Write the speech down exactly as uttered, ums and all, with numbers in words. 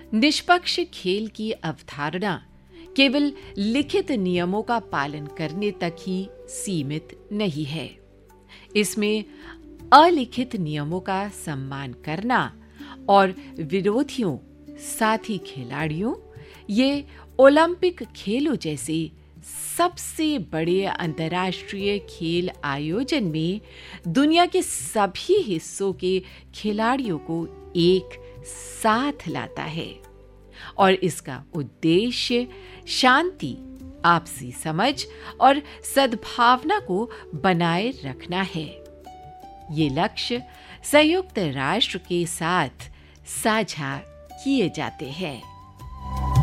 निष्पक्ष खेल की अवधारणा केवल लिखित नियमों का पालन करने तक ही सीमित नहीं है। इसमें अलिखित नियमों का सम्मान करना और विरोधियों, साथी खिलाड़ियों, ये ओलंपिक खेलों जैसे सबसे बड़े अंतर्राष्ट्रीय खेल आयोजन में दुनिया के सभी हिस्सों के खिलाड़ियों को एक साथ लाता है और इसका उद्देश्य शांति, आपसी समझ और सद्भावना को बनाए रखना है। ये लक्ष्य संयुक्त राष्ट्र के साथ साझा किए जाते हैं।